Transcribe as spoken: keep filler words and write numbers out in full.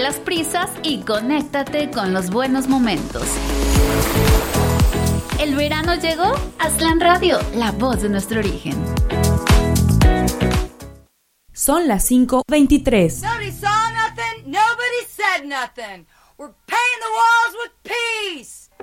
las prisas y conéctate con los buenos momentos. ¿El verano llegó? Aztlán Radio, la voz de nuestro origen. Son las cinco veintitrés. Nobody saw nothing, nobody said nothing. We're painting the walls with peace.